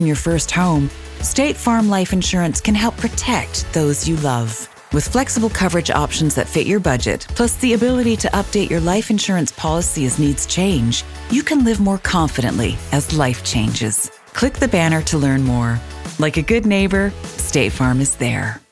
your first home, State Farm Life Insurance can help protect those you love. With flexible coverage options that fit your budget, plus the ability to update your life insurance policy as needs change, you can live more confidently as life changes. Click the banner to learn more. Like a good neighbor, State Farm is there.